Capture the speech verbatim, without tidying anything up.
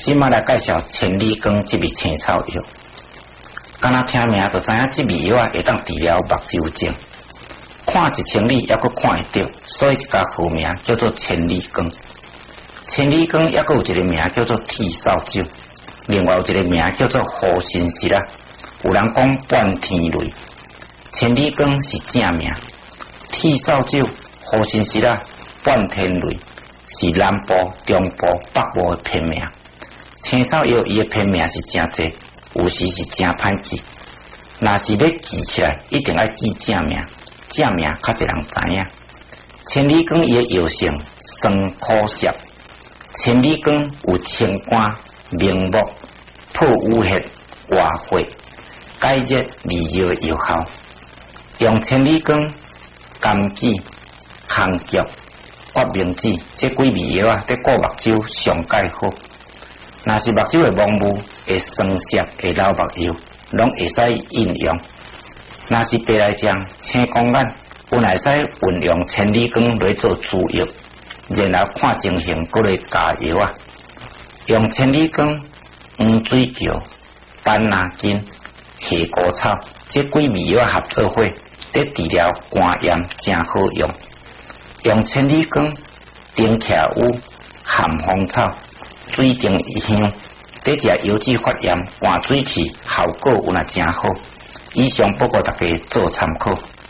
今麦来介绍千里根这味青草药。敢若听名就知影这味药啊会当治疗目睭症，看一千里还阁看会到，所以一家好名叫做千里根。千里根还阁有一个名叫做剃扫酒，另外有一个名叫做护心石啦。有人讲半天雷，千里根是正名，剃扫酒、护心石啦、半天雷是南部、中部、北部的偏名。青草药伊的偏名是真济，有时是真歹记。若是要记起来，一定要记正名，正名较侪人知影。千里根伊的药性酸苦涩，千里根有清肝、明目、破污血、活血、解热利尿的药效。用千里根、甘杞、康菊、决明子这几味药啊，对顾目睭上介好。若是目睭会蒙雾、会酸涩、会流目药，拢会使应用。若是白内障、青光眼，本来使运用千里根来做主药，然后看情形，搁来加药啊。用千里根、黄水桥、斑拿根、黑果草这几味药合作伙，在治疗肝炎真好用。用千里根、丁茄乌、含风草、水丁一香，这只药剂发炎、换水气，效果有那真好。以上报告大家做参考。